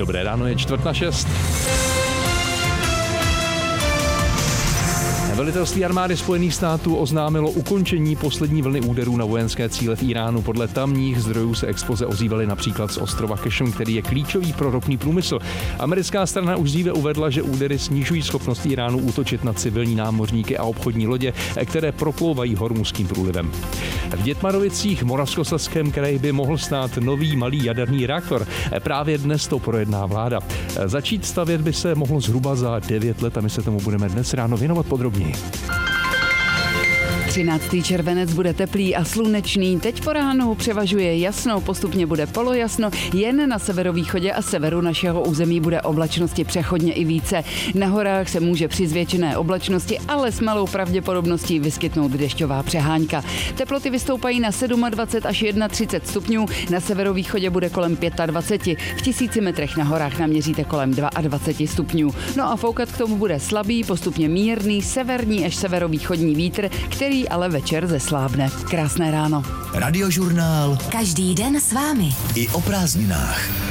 Dobré ráno, je 5:45. Velitelství armády Spojených států oznámilo ukončení poslední vlny úderů na vojenské cíle v Iránu. Podle tamních zdrojů se exploze ozývaly například z ostrova Qashm, který je klíčový pro ropný průmysl. Americká strana už dříve uvedla, že údery snižují schopnost Iránu útočit na civilní námořníky a obchodní lodě, které proplouvají Hormuzským průlivem. V Dětmarovicích, Moravskoslezském kraji, by mohl stát nový malý jaderný reaktor. Právě dnes to projedná vláda. Začít stavět by se mohlo zhruba za 9 let a my se tomu budeme dnes ráno věnovat podrobněji. 13. červenec bude teplý a slunečný. Teď po ránu převažuje jasno, postupně bude polojasno. Jen na severovýchodě a severu našeho území bude oblačnosti přechodně i více. Na horách se může při zvětšené oblačnosti, ale s malou pravděpodobností vyskytnout dešťová přehánka. Teploty vystoupají na 27 až 31 stupňů, na severovýchodě bude kolem 25, v 1000 metrech na horách naměříte kolem 22 stupňů. No a foukat k tomu bude slabý, postupně mírný severní až severovýchodní vítr, který ale večer zeslábne. Krásné ráno. Radiožurnál. Každý den s vámi. I o prázdninách.